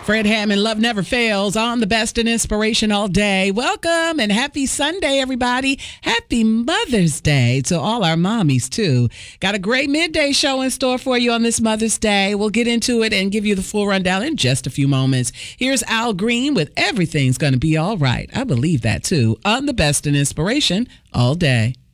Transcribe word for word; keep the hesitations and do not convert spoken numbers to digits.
Fred Hammond, Love Never Fails, on the best in inspiration all day. Welcome and happy Sunday, everybody. Happy Mother's Day to all our mommies, too. Got a great midday show in store for you on this Mother's Day. We'll get into it and give you the full rundown in just a few moments. Here's Al Green with Everything's Gonna Be All Right. I believe that, too, on the best in inspiration all day.